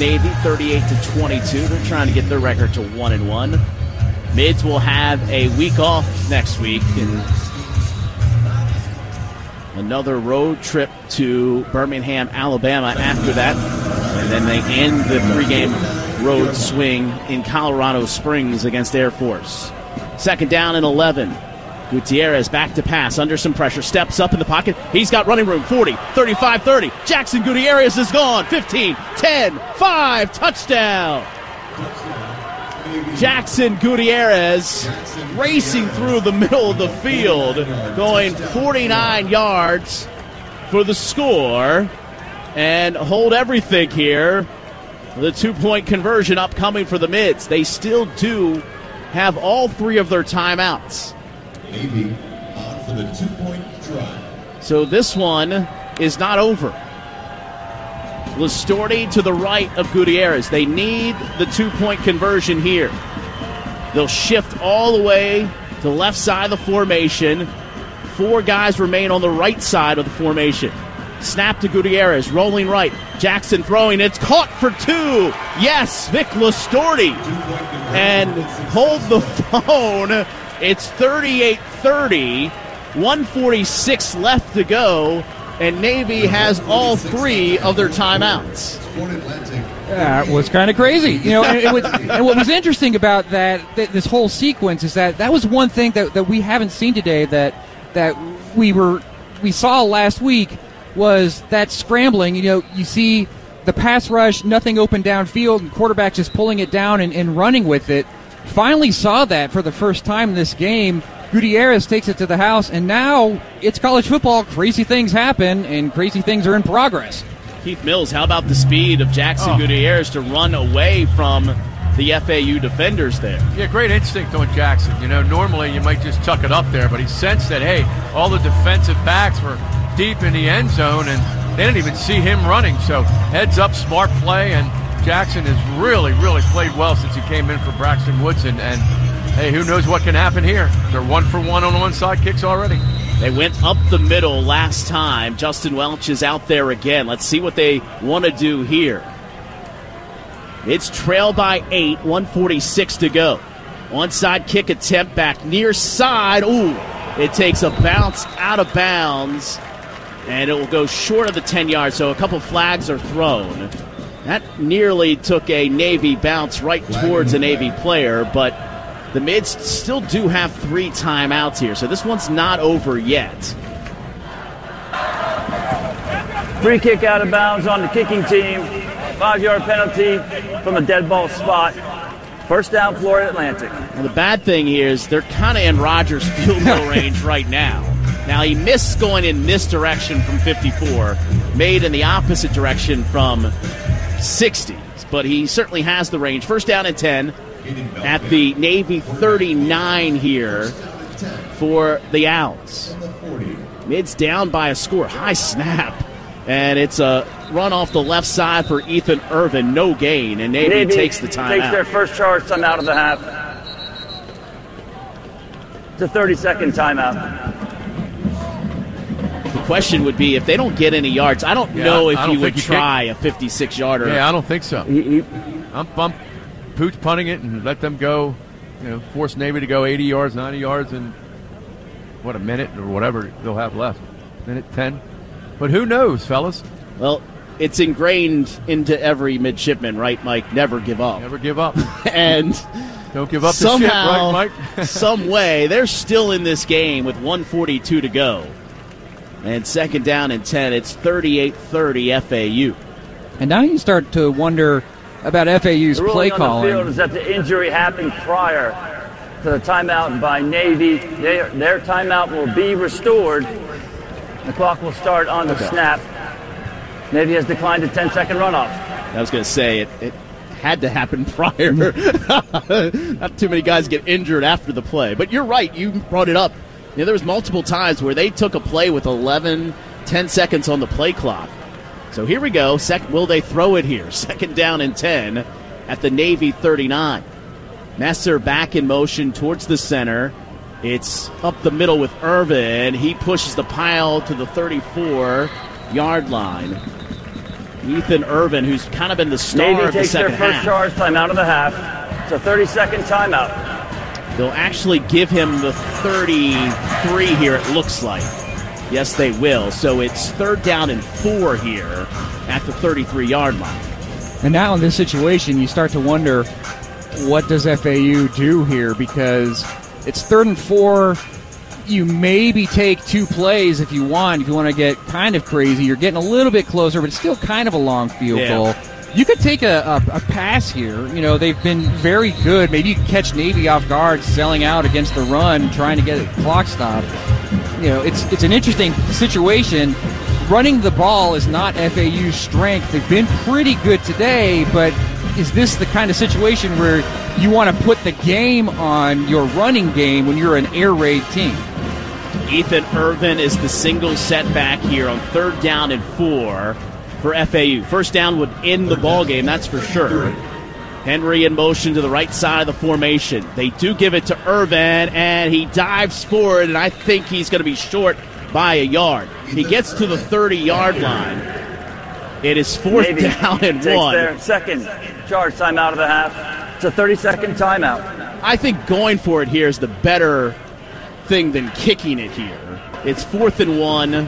Navy 38-22. They're trying to get their record to 1-1. Mids will have a week off next week and another road trip to Birmingham, Alabama after that. And then they end the 3-game road swing in Colorado Springs against Air Force. Second down and 11. Gutierrez back to pass under some pressure. Steps up in the pocket. He's got running room. 40, 35, 30. Jackson Gutierrez is gone. 15, 10, 5. Touchdown. Jackson Gutierrez racing through the middle of the field, going 49 yards for the score, and hold everything here. The 2-point conversion upcoming for the Mids. They still do have all 3 of their timeouts. Navy on for the 2-point try. So this one is not over. Listorti to the right of Gutierrez. They need the 2-point conversion here. They'll shift all the way to the left side of the formation. 4 guys remain on the right side of the formation. Snap to Gutierrez, rolling right. Jackson throwing. It's caught for 2. Yes, Vic Listorti. And hold the phone. It's 38-30. 1:46 left to go. And Navy has all 3 of their timeouts. That was kind of crazy. You know, and what was interesting about this whole sequence is that was one thing that we haven't seen today that we saw last week was that scrambling. You know, you see the pass rush, nothing open downfield, and quarterback just pulling it down and running with it. Finally saw that for the first time in this game. Gutierrez takes it to the house, and now it's college football. Crazy things happen, and crazy things are in progress. Keith Mills, how about the speed of Jackson Gutierrez to run away from the FAU defenders there? Yeah, great instinct on Jackson. You know, normally you might just chuck it up there, but he sensed that, hey, all the defensive backs were deep in the end zone, and they didn't even see him running. So heads up, smart play, and Jackson has really, really played well since he came in for Braxton Woodson, and hey, who knows what can happen here? They're 1 for 1 on onside kicks already. They went up the middle last time. Justin Welch is out there again. Let's see what they want to do here. It's trail by 8, 1:46 to go. Onside kick attempt back near side. Ooh, it takes a bounce out of bounds, and it will go short of the 10 yards, so a couple flags are thrown. That nearly took a Navy bounce right towards a Navy player, but the Mids still do have 3 timeouts here, so this one's not over yet. Free kick out of bounds on the kicking team. 5-yard penalty from a dead ball spot. First down, Florida Atlantic. Well, the bad thing here is they're kind of in Rogers' field goal range right now. Now, he missed going in this direction from 54, made in the opposite direction from 60, but he certainly has the range. First down and 10. At the Navy 39 here for the Owls. Mids down by a score. High snap. And it's a run off the left side for Ethan Irvin. No gain. And Navy takes the timeout. Takes their first charge timeout of the half. It's a 30-second timeout. The question would be, if they don't get any yards, I don't know if you would try a 56-yarder. Yeah, I don't think so. I'm pooch punting it and let them go, you know, force Navy to go 80 yards, 90 yards in, a minute or whatever they'll have left. Minute 10. But who knows, fellas? Well, it's ingrained into every midshipman, right, Mike? Never give up. Never give up. And don't give up somehow, the ship, right, Mike? some way, they're still in this game with 1:42 to go. And second down and 10, it's 38-30 FAU. And now you start to wonder about FAU's play calling. The ruling on the field is that the injury happened prior to the timeout by Navy. Their timeout will be restored. The clock will start on the snap. Navy has declined a 10-second runoff. I was going to say, it had to happen prior. Not too many guys get injured after the play. But you're right, you brought it up. You know, there was multiple times where they took a play with 10 seconds on the play clock. So here we go. Will they throw it here? Second down and 10 at the Navy 39. Messer back in motion towards the center. It's up the middle with Irvin. He pushes the pile to the 34-yard line. Ethan Irvin, who's kind of been the star Navy of the takes their second first half. charge timeout of the half. It's a 30-second timeout. They'll actually give him the 33 here, it looks like. Yes, they will. So it's 3rd down and 4 here at the 33-yard line. And now in this situation, you start to wonder, what does FAU do here? Because it's 3rd and 4. You maybe take 2 plays if you want to get kind of crazy. You're getting a little bit closer, but it's still kind of a long field goal. You could take a pass here. You know, they've been very good. Maybe you can catch Navy off guard, selling out against the run, trying to get a clock stop. You know, it's an interesting situation. Running the ball is not FAU's strength. They've been pretty good today, but is this the kind of situation where you want to put the game on your running game when you're an air raid team? Ethan Irvin is the single setback here on 3rd down and 4 for FAU. First down would end the ball game, that's for sure. Henry in motion to the right side of the formation. They do give it to Irvin, and he dives forward, and I think he's going to be short by a yard. He gets to the 30-yard line. It is 4th Navy down and 1. takes their second charge timeout of the half. It's a 30-second timeout. I think going for it here is the better thing than kicking it here. It's 4th and 1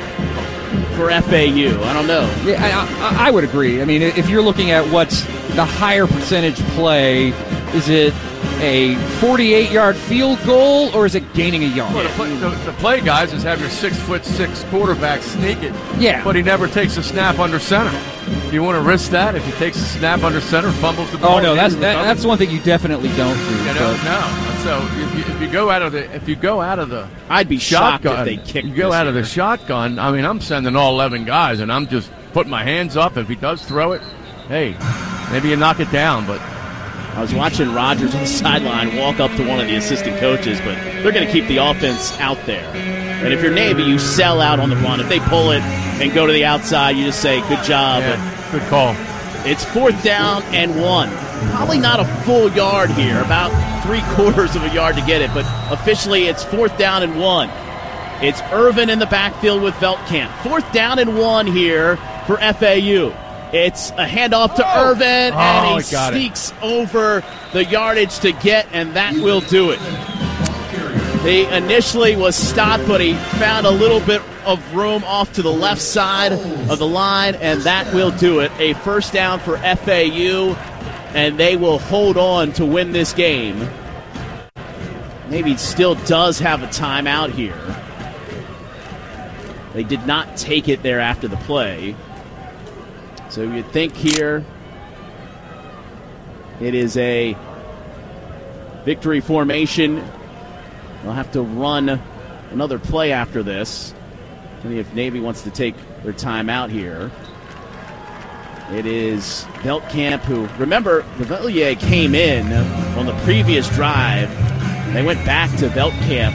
for FAU. I don't know. Yeah, I would agree. I mean, if you're looking at what's the higher percentage play, is it a 48-yard field goal or is it gaining a yard? Well, the play, guys, is have your 6'6" quarterback sneak it. Yeah. But he never takes a snap under center. Do you want to risk that if he takes a snap under center, fumbles the ball? Oh no, that's one thing you definitely don't do. You know, no. So if you go out of the I'd be shocked shotgun, if they kicked. You go this out of here. the shotgun. I mean, I'm sending all 11 guys, and I'm just putting my hands up. If he does throw it, hey, maybe you knock it down. But I was watching Rogers on the sideline walk up to one of the assistant coaches, but they're going to keep the offense out there. And if you're Navy, you sell out on the run. If they pull it and go to the outside, you just say, good job. yeah, good call. It's 4th down and 1. Probably not a full yard here, about 3/4 of a yard to get it, but officially it's 4th down and 1. It's Irvin in the backfield with Veltkamp. 4th down and 1 here for FAU. It's a handoff to Irvin, and he sneaks over the yardage to get, and that will do it. He initially was stopped, but he found a little bit of room off to the left side of the line, and that will do it. A first down for FAU, and they will hold on to win this game. Navy still does have a timeout here. They did not take it there after the play. So you'd think here it is a victory formation. They'll have to run another play after this. See if Navy wants to take their timeout here. It is Veltkamp who, remember, Revellier came in on the previous drive. They went back to Veltkamp.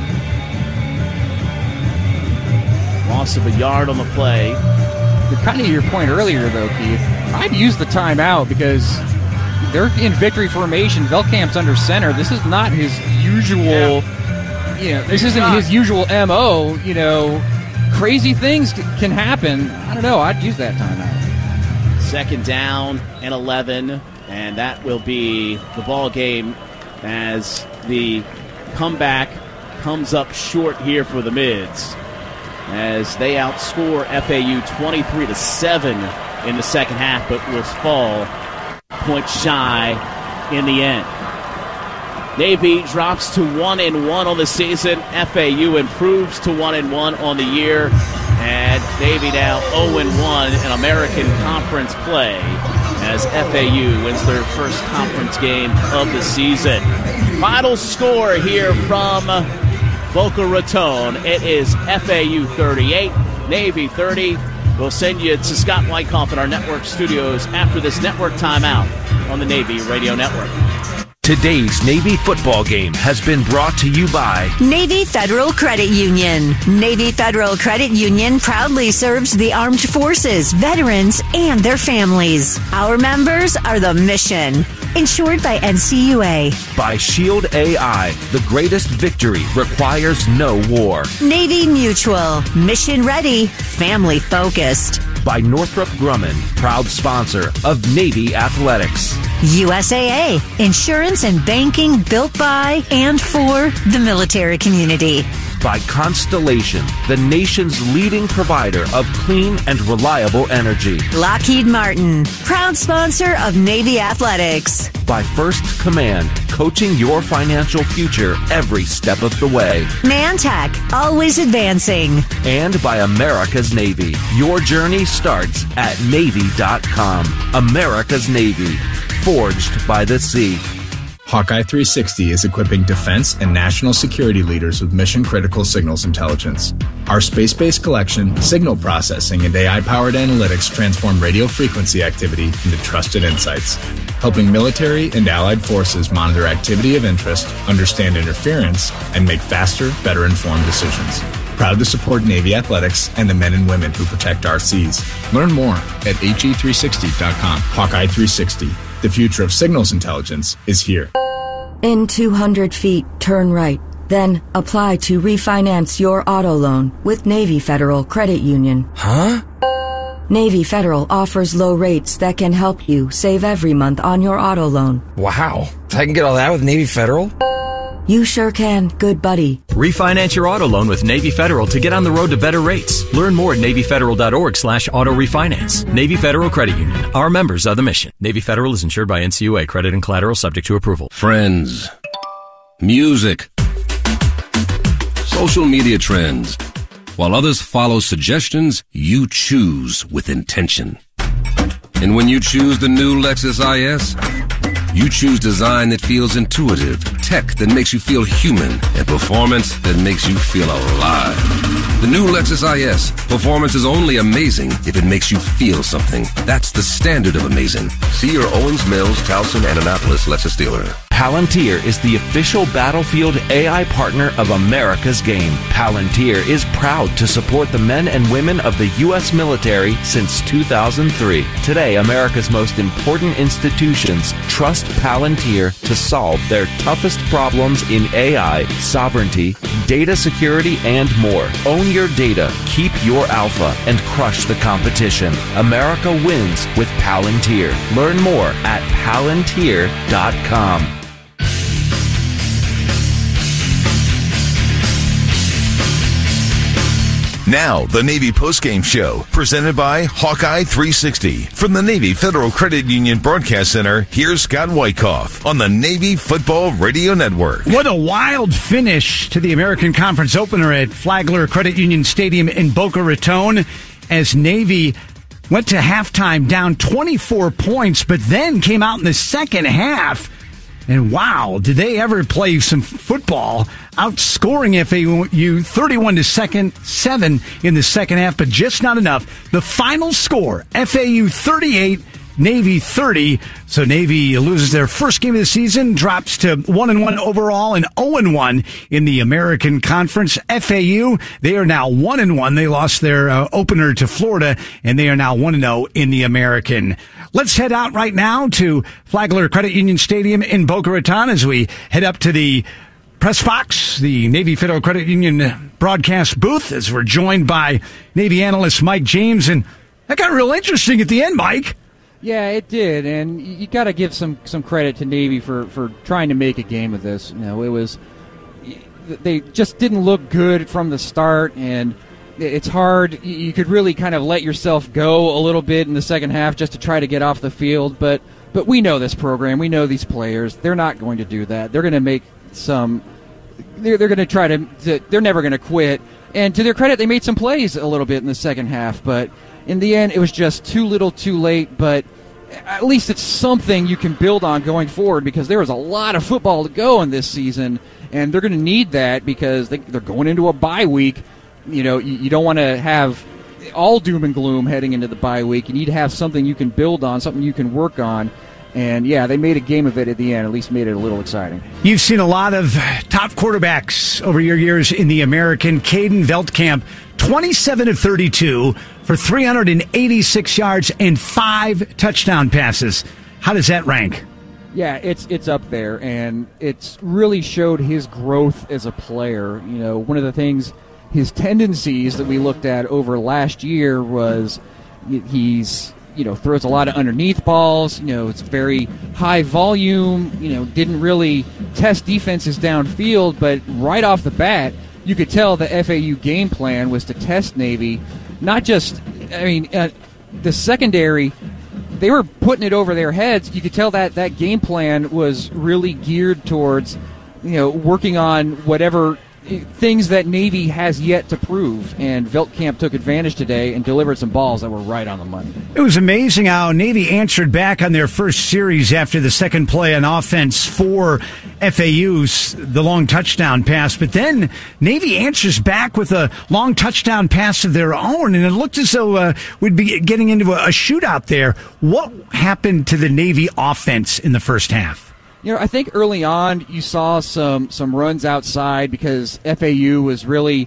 Loss of a yard on the play. Kind of your point earlier, though, Keith. I'd use the timeout because they're in victory formation. Veltkamp's under center. This is not his usual, this isn't his usual MO. Crazy things can happen. I don't know. I'd use that timeout. 2nd down and 11, and that will be the ball game as the comeback comes up short here for the Mids, as they outscore FAU 23-7 in the second half, but will fall points shy in the end. Navy drops to 1-1 on the season. FAU improves to 1-1 on the year, and Navy now 0-1 in American Conference play as FAU wins their first conference game of the season. Final score here from Boca Raton. It is FAU 38, Navy 30. We'll send you to Scott Wyckoff in our network studios after this network timeout on the Navy Radio Network. Today's Navy football game has been brought to you by Navy Federal Credit Union. Navy Federal Credit Union proudly serves the armed forces, veterans, and their families. Our members are the mission. Insured by NCUA. By Shield AI. The greatest victory requires no war. Navy Mutual. Mission ready, family focused. by Northrop Grumman, proud sponsor of Navy Athletics. USAA, insurance and banking built by and for the military community. By Constellation, the nation's leading provider of clean and reliable energy. Lockheed Martin, proud sponsor of Navy Athletics. By First Command, coaching your financial future every step of the way. Mantac, always advancing. And by America's Navy. Your journey starts at Navy.com. America's Navy, forged by the sea. Hawkeye 360 is equipping defense and national security leaders with mission-critical signals intelligence. Our space-based collection, signal processing, and AI-powered analytics transform radio frequency activity into trusted insights, helping military and allied forces monitor activity of interest, understand interference, and make faster, better-informed decisions. Proud to support Navy Athletics and the men and women who protect our seas. Learn more at HE360.com. Hawkeye 360. The future of signals intelligence is here. In 200 feet, turn right. Then apply to refinance your auto loan with Navy Federal Credit Union. Huh? Navy Federal offers low rates that can help you save every month on your auto loan. Wow. I can get all that with Navy Federal? You sure can, good buddy. Refinance your auto loan with Navy Federal to get on the road to better rates. Learn more at NavyFederal.org/auto refinance. Navy Federal Credit Union. Our members are the mission. Navy Federal is insured by NCUA. Credit and collateral subject to approval. Friends. Music. Social media trends. While others follow suggestions, you choose with intention. And when you choose the new Lexus IS, you choose design that feels intuitive, tech that makes you feel human, and performance that makes you feel alive. The new Lexus IS. Performance is only amazing if it makes you feel something. That's the standard of amazing. See your Owens Mills, Towson, and Annapolis Lexus dealer. Palantir is the official Battlefield AI partner of America's Game. Palantir is proud to support the men and women of the U.S. military since 2003. Today, America's most important institutions trust Palantir to solve their toughest problems in AI, sovereignty, data security, and more. Own your data, keep your alpha, and crush the competition. America wins with Palantir. Learn more at Palantir.com. Now, the Navy Postgame Show, presented by Hawkeye 360. From the Navy Federal Credit Union Broadcast Center, here's Scott Wyckoff on the Navy Football Radio Network. What a wild finish to the American Conference opener at Flagler Credit Union Stadium in Boca Raton as Navy went to halftime down 24 points, but then came out in the second half. And wow, did they ever play some football, outscoring FAU 31-7 in the second half, but just not enough. The final score, FAU 38, Navy 30. So Navy loses their first game of the season, drops to 1-1 overall and 0-1 in the American Conference. FAU, they are now 1-1. They lost their opener to Florida, and they are now 1-0 in the American. Let's head out right now to Flagler Credit Union Stadium in Boca Raton as we head up to the press box, the Navy Federal Credit Union broadcast booth, as we're joined by Navy analyst Mike James. And that got real interesting at the end, Mike. Yeah, it did, and you got to give some credit to Navy for trying to make a game of this. You know, it was they just didn't look good from the start, and it's hard. You could really kind of let yourself go a little bit in the second half just to try to get off the field, but we know this program, we know these players. They're not going to do that. They're going to make some. They're going to try to. They're never going to quit. And to their credit, they made some plays a little bit in the second half, but in the end, it was just too little, too late. But at least it's something you can build on going forward, because there is a lot of football to go in this season, and they're going to need that because they're going into a bye week. You know, you don't want to have all doom and gloom heading into the bye week. You need to have something you can build on, something you can work on. And, yeah, they made a game of it at the end, at least made it a little exciting. You've seen a lot of top quarterbacks over your years in the American. Caden Veldkamp, 27 of 32 for 386 yards and 5 touchdown passes. How does that rank? Yeah, it's up there, and it's really showed his growth as a player. You know, one of the things, his tendencies that we looked at over last year was He's throws a lot of underneath balls. It's very high volume. Didn't really test defenses downfield, but right off the bat, you could tell the FAU game plan was to test Navy. Not just, the secondary, they were putting it over their heads. You could tell that game plan was really geared towards, working on whatever things that Navy has yet to prove, and Veldkamp took advantage today and delivered some balls that were right on the money. It was amazing how Navy answered back on their first series after the second play on offense for FAU's the long touchdown pass, but then Navy answers back with a long touchdown pass of their own, and it looked as though we'd be getting into a shootout there. What happened to the Navy offense in the first half? I think early on you saw some runs outside because FAU was really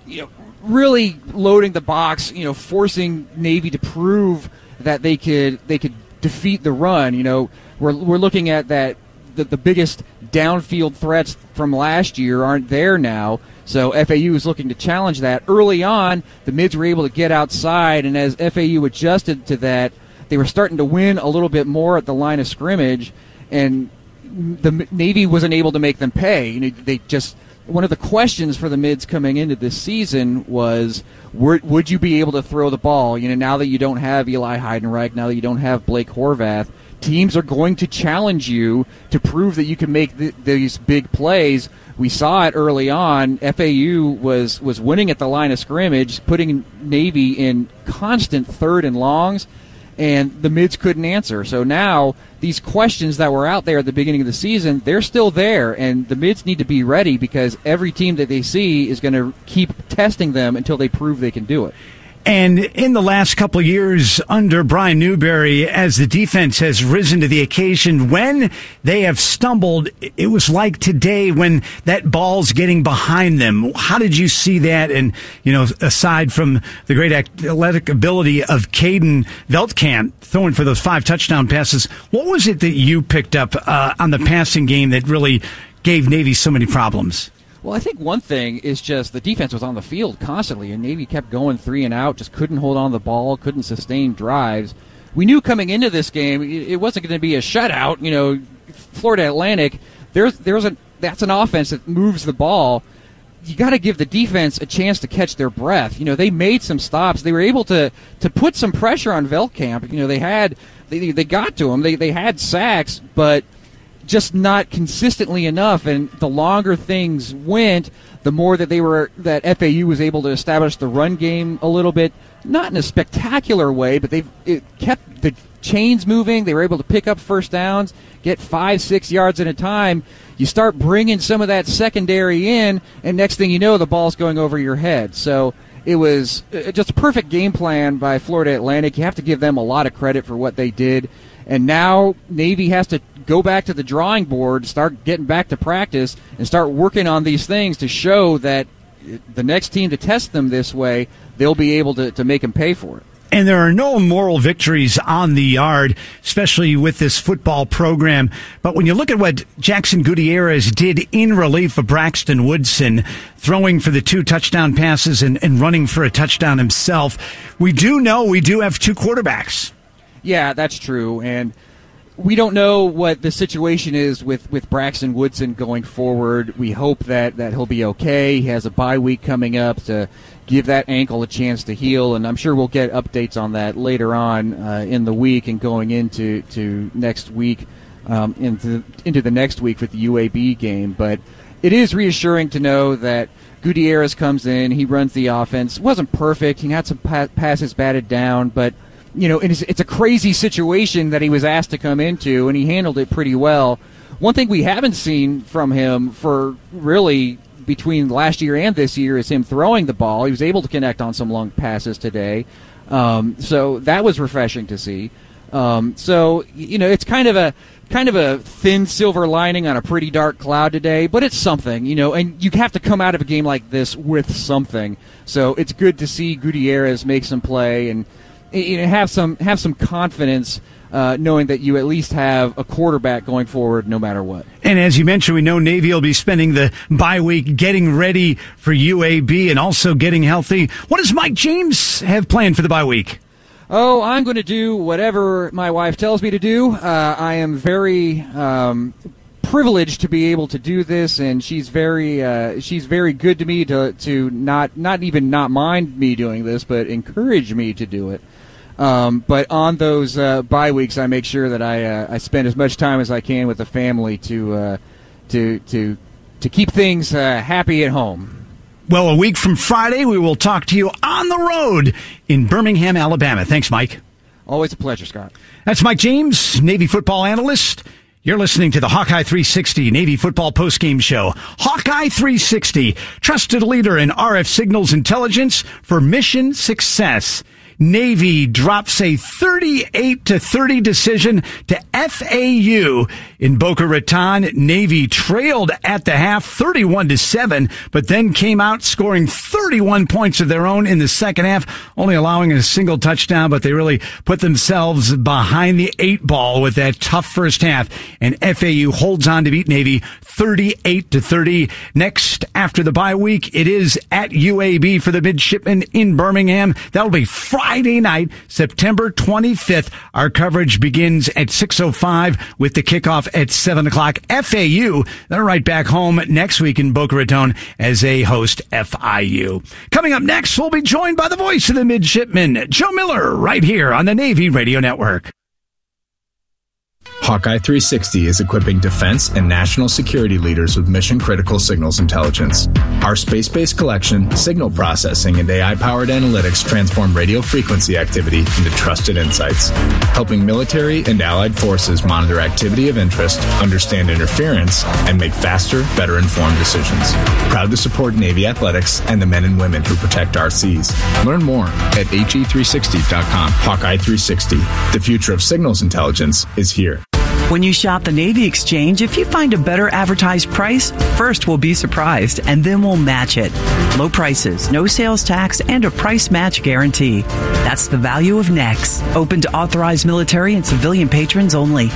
loading the box, forcing Navy to prove that they could defeat the run. We're looking at that the biggest downfield threats from last year aren't there now. So FAU is looking to challenge that. Early on, the Mids were able to get outside, and as FAU adjusted to that, they were starting to win a little bit more at the line of scrimmage, and the Navy wasn't able to make them pay. One of the questions for the Mids coming into this season was, would you be able to throw the ball? Now that you don't have Eli Heidenreich, now that you don't have Blake Horvath, teams are going to challenge you to prove that you can make these big plays. We saw it early on. FAU was winning at the line of scrimmage, putting Navy in constant third and longs, and the Mids couldn't answer. So now these questions that were out there at the beginning of the season, they're still there, and the Mids need to be ready because every team that they see is going to keep testing them until they prove they can do it. And in the last couple of years under Brian Newberry, as the defense has risen to the occasion, when they have stumbled, it was like today when that ball's getting behind them. How did you see that? And, aside from the great athletic ability of Caden Veldkamp throwing for those 5 touchdown passes, what was it that you picked up on the passing game that really gave Navy so many problems? Well, I think one thing is just the defense was on the field constantly, and Navy kept going 3 and out, just couldn't hold on to the ball, couldn't sustain drives. We knew coming into this game it wasn't going to be a shutout. Florida Atlantic, that's an offense that moves the ball. You got to give the defense a chance to catch their breath. They made some stops. They were able to put some pressure on Veldkamp. They got to him. They had sacks, but just not consistently enough, and the longer things went, the more that FAU was able to establish the run game a little bit, not in a spectacular way, but it kept the chains moving. They were able to pick up first downs, get 5-6 yards at a time. You start bringing some of that secondary in, and next thing you know, the ball's going over your head. So it was just a perfect game plan by Florida Atlantic. You have to give them a lot of credit for what they did. And now Navy has to go back to the drawing board, start getting back to practice, and start working on these things to show that the next team to test them this way, they'll be able to make them pay for it. And there are no moral victories on the yard, especially with this football program. But when you look at what Jackson Gutierrez did in relief of Braxton Woodson, throwing for the 2 touchdown passes and running for a touchdown himself, we do have 2 quarterbacks. Yeah, that's true. And we don't know what the situation is with Braxton Woodson going forward. We hope that he'll be okay. He has a bye week coming up to give that ankle a chance to heal, and I'm sure we'll get updates on that later on in the week and going into next week, into the next week with the UAB game. But it is reassuring to know that Gutierrez comes in, he runs the offense. Wasn't perfect. He had some passes batted down, but it's a crazy situation that he was asked to come into, and he handled it pretty well. One thing we haven't seen from him for really between last year and this year is him throwing the ball. He was able to connect on some long passes today, so that was refreshing to see. It's kind of a thin silver lining on a pretty dark cloud today, but it's something, and you have to come out of a game like this with something. So it's good to see Gutierrez make some play and have some confidence, knowing that you at least have a quarterback going forward no matter what. And as you mentioned, we know Navy will be spending the bye week getting ready for UAB and also getting healthy. What does Mike James have planned for the bye week? Oh, I'm going to do whatever my wife tells me to do. I am very privileged to be able to do this, and she's very good to me to not even not mind me doing this, but encourage me to do it. But on those bye weeks, I make sure that I spend as much time as I can with the family to keep things happy at home. Well, a week from Friday, we will talk to you on the road in Birmingham, Alabama. Thanks, Mike. Always a pleasure, Scott. That's Mike James, Navy football analyst. You're listening to the Hawkeye 360 Navy football postgame show. Hawkeye 360, trusted leader in RF signals intelligence for mission success. Navy drops a 38-30 decision to FAU in Boca Raton. Navy trailed at the half 31-7, but then came out scoring 31 points of their own in the second half, only allowing a single touchdown, but they really put themselves behind the 8 ball with that tough first half, and FAU holds on to beat Navy 38-30. Next, after the bye week, it is at UAB for the midshipmen in Birmingham. That'll be Friday night, September 25th. Our coverage begins at 6:05 with the kickoff at 7 o'clock. FAU, they're right back home next week in Boca Raton as they host FIU. Coming up next, we'll be joined by the voice of the midshipmen, Joe Miller, right here on the Navy Radio Network. Hawkeye 360 is equipping defense and national security leaders with mission-critical signals intelligence. Our space-based collection, signal processing, and AI-powered analytics transform radio frequency activity into trusted insights, helping military and allied forces monitor activity of interest, understand interference, and make faster, better-informed decisions. Proud to support Navy athletics and the men and women who protect our seas. Learn more at HE360.com. Hawkeye 360. The future of signals intelligence is here. When you shop the Navy Exchange, if you find a better advertised price, first we'll be surprised, and then we'll match it. Low prices, no sales tax, and a price match guarantee. That's the value of NEX. Open to authorized military and civilian patrons only.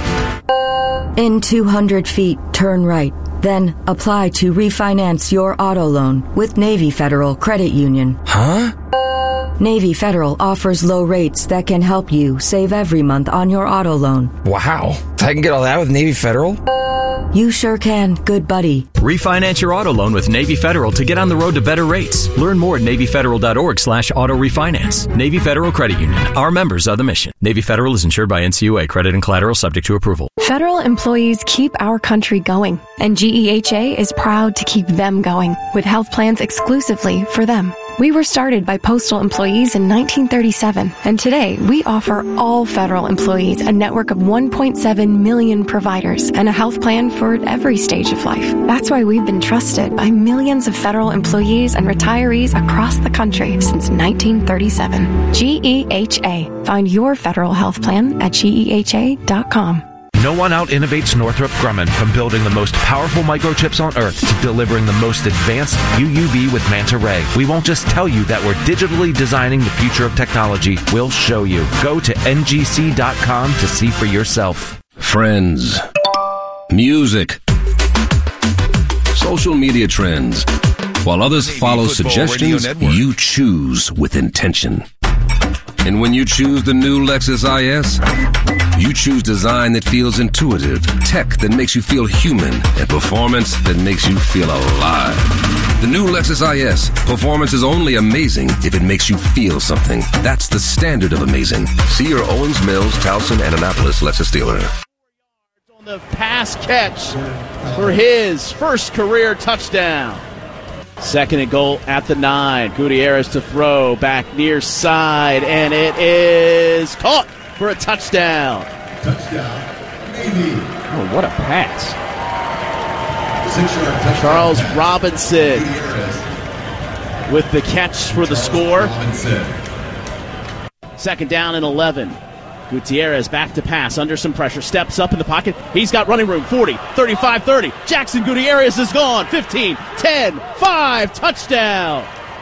In 200 feet, turn right. Then apply to refinance your auto loan with Navy Federal Credit Union. Huh? Navy Federal offers low rates that can help you save every month on your auto loan. Wow. I can get all that with Navy Federal? You sure can, good buddy. Refinance your auto loan with Navy Federal to get on the road to better rates. Learn more at NavyFederal.org/auto refinance. Navy Federal Credit Union. Our members are the mission. Navy Federal is insured by NCUA. Credit and collateral subject to approval. Federal employees keep our country going, and GEHA is proud to keep them going with health plans exclusively for them. We were started by postal employees in 1937, and today we offer all federal employees a network of 1.7 million providers and a health plan for every stage of life. That's why we've been trusted by millions of federal employees and retirees across the country since 1937. GEHA. Find your federal health plan at GEHA.com. No one out-innovates Northrop Grumman from building the most powerful microchips on Earth to delivering the most advanced UUV with Manta Ray. We won't just tell you that we're digitally designing the future of technology. We'll show you. Go to ngc.com to see for yourself. Friends, music, social media trends. While others follow suggestions, you choose with intention. And when you choose the new Lexus IS, you choose design that feels intuitive, tech that makes you feel human, and performance that makes you feel alive. The new Lexus IS. Performance is only amazing if it makes you feel something. That's the standard of amazing. See your Owens Mills, Towson, and Annapolis Lexus dealer. On the pass catch for his first career touchdown. Second and goal at the 9. Gutierrez to throw back near side, and it is caught for a touchdown. Touchdown, Navy. Oh, what a pass. Charles Robinson with the catch for the score. Second down and 11. Gutierrez back to pass under some pressure. Steps up in the pocket. He's got running room. 40, 35, 30. Jackson Gutierrez is gone. 15, 10, 5. Touchdown.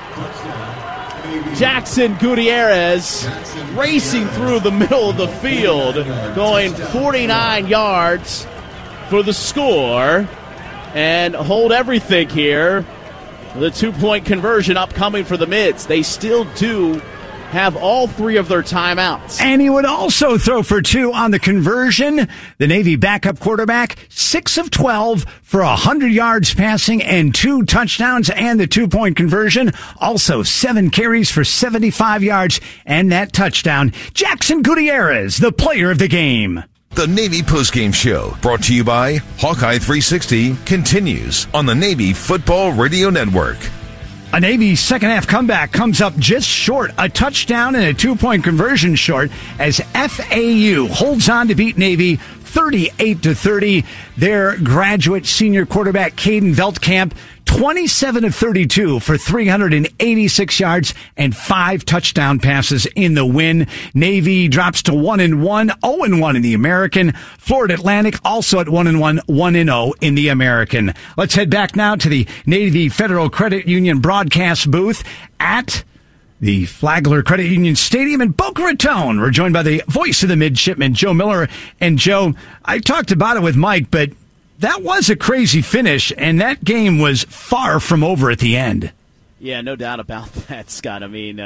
Jackson Gutierrez racing through the middle of the field, going 49 yards for the score, and hold everything here. The 2-point conversion upcoming for the Mids. They still do have all 3 of their timeouts. And he would also throw for 2 on the conversion. The Navy backup quarterback, 6 of 12 for 100 yards passing and 2 touchdowns and the 2-point conversion. Also 7 carries for 75 yards and that touchdown. Jackson Gutierrez, the player of the game. The Navy Postgame Show, brought to you by Hawkeye 360, continues on the Navy Football Radio Network. A Navy second-half comeback comes up just short, a touchdown and a 2-point conversion short, as FAU holds on to beat Navy 38-30. Their graduate senior quarterback, Caden Veldkamp, 27 of 32 for 386 yards and 5 touchdown passes in the win. Navy drops to 1-1, 0-1 in the American. Florida Atlantic also at 1-1, 1-0 in the American. Let's head back now to the Navy Federal Credit Union broadcast booth at the Flagler Credit Union Stadium in Boca Raton. We're joined by the voice of the midshipman, Joe Miller. And Joe, I talked about it with Mike, but that was a crazy finish, and that game was far from over at the end. Yeah, no doubt about that, Scott. I mean,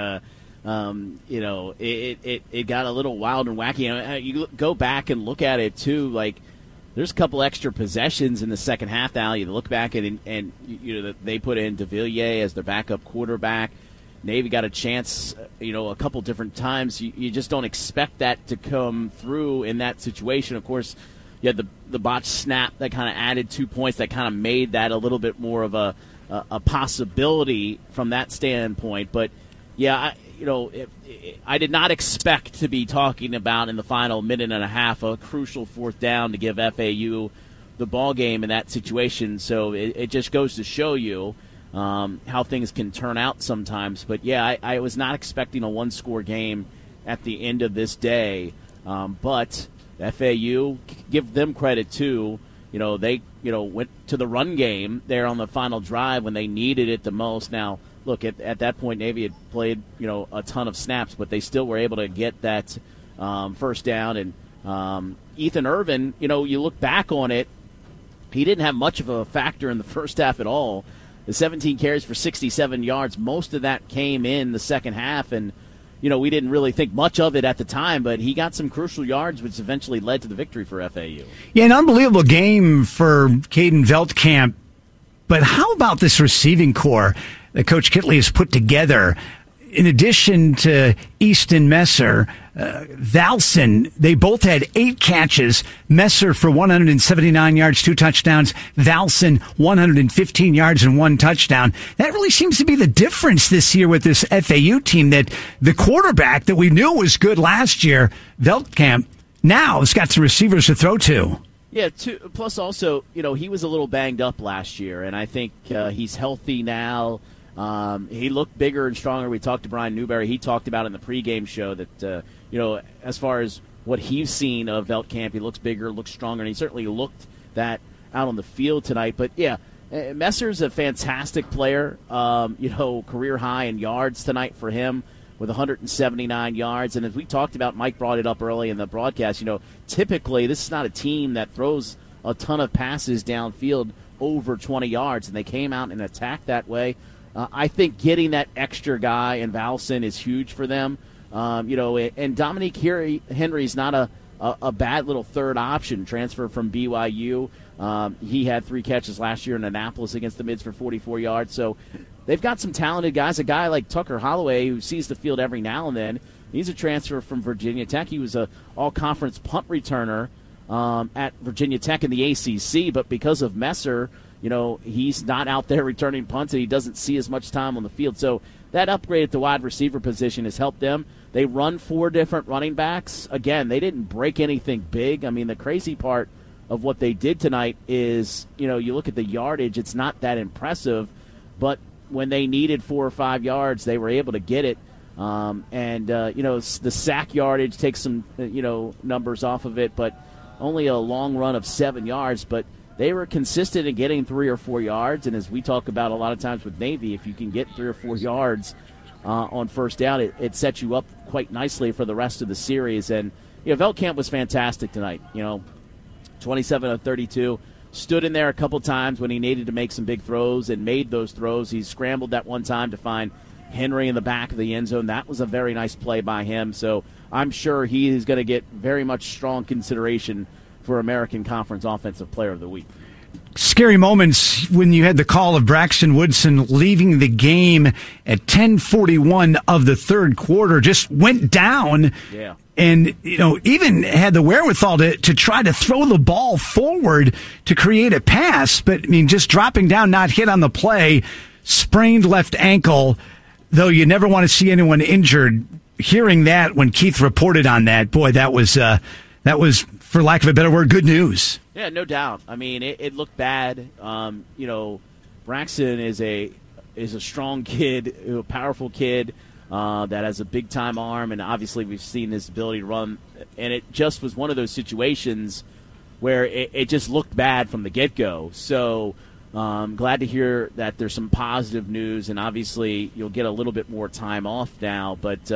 it got a little wild and wacky. You go back and look at it, too, like, there's a couple extra possessions in the second half now. You look back and they put in de Villiers as their backup quarterback. Navy got a chance, a couple different times. You just don't expect that to come through in that situation. Of course, you had the botched snap that kind of added 2 points that kind of made that a little bit more of a possibility from that standpoint. But, yeah, I did not expect to be talking about in the final minute and a half a crucial 4th down to give FAU the ball game in that situation. So it just goes to show you how things can turn out sometimes. But, yeah, I was not expecting a 1-score game at the end of this day. But FAU, give them credit, too. They went to the run game there on the final drive when they needed it the most. Now, look, at that point, Navy had played, a ton of snaps, but they still were able to get that first down. And Ethan Irvin, you look back on it, he didn't have much of a factor in the first half at all. The 17 carries for 67 yards, most of that came in the second half, and we didn't really think much of it at the time, but he got some crucial yards, which eventually led to the victory for FAU. Yeah, an unbelievable game for Caden Veldkamp. But how about this receiving core that Coach Kitley has put together? In addition to Easton Messer, Valson, they both had 8 catches. Messer for 179 yards, 2 touchdowns. Valson, 115 yards and 1 touchdown. That really seems to be the difference this year with this FAU team, that the quarterback that we knew was good last year, Veldkamp, now has got some receivers to throw to. Yeah, plus also, he was a little banged up last year, and I think he's healthy now. He looked bigger and stronger. We talked to Brian Newberry. He talked about in the pregame show that, as far as what he's seen of Veldkamp, he looks bigger, looks stronger, and he certainly looked that out on the field tonight. But, yeah, Messer's a fantastic player, career high in yards tonight for him with 179 yards. And as we talked about, Mike brought it up early in the broadcast, typically this is not a team that throws a ton of passes downfield over 20 yards, and they came out and attacked that way. I think getting that extra guy in Valson is huge for them. And Dominique Henry's not a bad little third option, transfer from BYU. He had 3 catches last year in Annapolis against the Mids for 44 yards. So they've got some talented guys. A guy like Tucker Holloway, who sees the field every now and then, he's a transfer from Virginia Tech. He was a all-conference punt returner at Virginia Tech in the ACC, but because of Messer, he's not out there returning punts, and he doesn't see as much time on the field. So that upgrade at the wide receiver position has helped them. They run 4 different running backs. Again, they didn't break anything big. I mean, the crazy part of what they did tonight is, you look at the yardage, it's not that impressive, but when they needed 4 or 5 yards, they were able to get it. The sack yardage takes some, numbers off of it, but only a long run of 7 yards, but they were consistent in getting 3 or 4 yards, and as we talk about a lot of times with Navy, if you can get 3 or 4 yards on first down, it sets you up quite nicely for the rest of the series. And Veldkamp was fantastic tonight. 27 of 32, stood in there a couple times when he needed to make some big throws and made those throws. He scrambled that one time to find Henry in the back of the end zone. That was a very nice play by him. So I'm sure he is going to get very much strong consideration for American Conference Offensive Player of the Week. Scary moments when you had the call of Braxton Woodson leaving the game at 10:41 of the third quarter, just went down. Yeah. And, even had the wherewithal to try to throw the ball forward to create a pass. But, just dropping down, not hit on the play, sprained left ankle, though you never want to see anyone injured. Hearing that when Keith reported on that, boy, that was, for lack of a better word, good news. Yeah, no doubt. It looked bad. Braxton is a strong kid, a powerful kid. That has a big-time arm, and obviously we've seen his ability to run. And it just was one of those situations where it just looked bad from the get-go. So I'm glad to hear that there's some positive news, and obviously you'll get a little bit more time off now. But,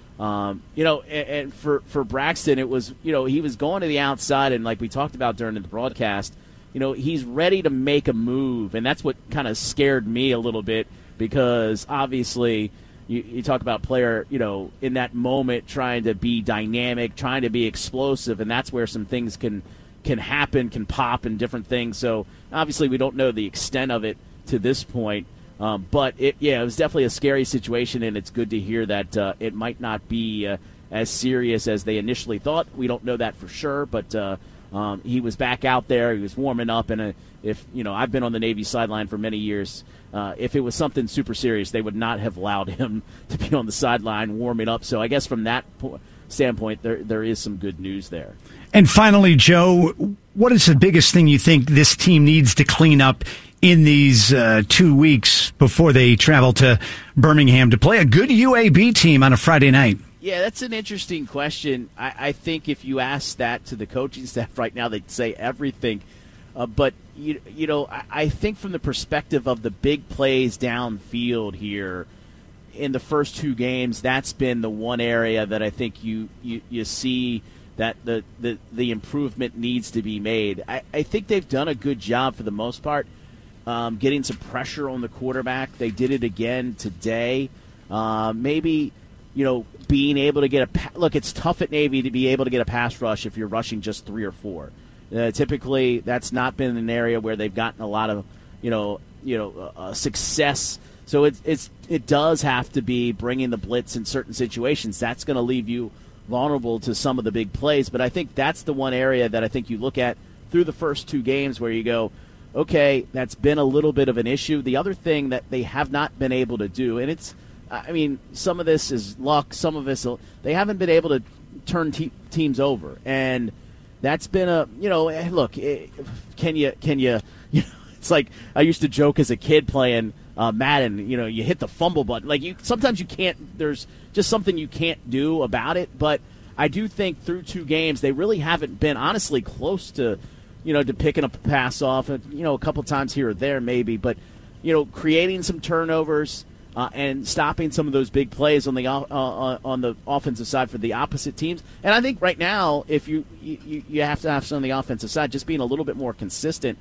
and for Braxton, it was, he was going to the outside, and like we talked about during the broadcast, he's ready to make a move, and that's what kind of scared me a little bit because obviously – You talk about player, in that moment trying to be dynamic, trying to be explosive, and that's where some things can happen, can pop, and different things. So obviously we don't know the extent of it to this point, but it was definitely a scary situation, and it's good to hear that it might not be as serious as they initially thought. We don't know that for sure, but he was back out there, he was warming up, and I've been on the Navy sideline for many years. If it was something super serious, they would not have allowed him to be on the sideline warming up. So I guess from that standpoint, there is some good news there. And finally, Joe, what is the biggest thing you think this team needs to clean up in these 2 weeks before they travel to Birmingham to play a good UAB team on a Friday night? Yeah, that's an interesting question. I think if you ask that to the coaching staff right now, they'd say everything. But, I think from the perspective of the big plays downfield here in the first two games, that's been the one area that I think you see that the improvement needs to be made. I think they've done a good job for the most part getting some pressure on the quarterback. They did it again today. Maybe, being able to get look, it's tough at Navy to be able to get a pass rush if you're rushing just 3 or 4. Typically, that's not been an area where they've gotten a lot of, success. So it does have to be bringing the blitz in certain situations. That's going to leave you vulnerable to some of the big plays. But I think that's the one area that I think you look at through the first two games where you go, okay, that's been a little bit of an issue. The other thing that they have not been able to do, and some of this is luck, some of this they haven't been able to turn teams over, and that's been look, can you, it's like I used to joke as a kid playing Madden, you hit the fumble button. Sometimes you can't, there's just something you can't do about it. But I do think through two games, they really haven't been honestly close to, to picking up a pass off, a couple times here or there maybe. But, creating some turnovers and stopping some of those big plays on the offensive side for the opposite teams. And I think right now, if you have to have some on the offensive side, just being a little bit more consistent